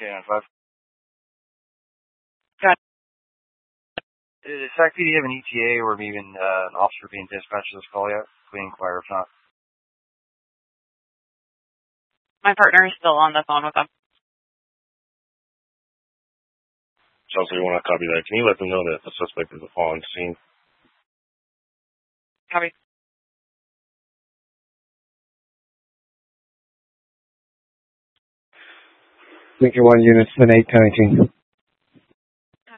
K95. Got Does SAC PD have an ETA or even an officer being dispatched to this call yet? We inquire if not. My partner is still on the phone with them. Chelsea, you want to copy that? Can you let them know that the suspect is on scene? Copy. Lincoln 1 units, 10-8, Connington.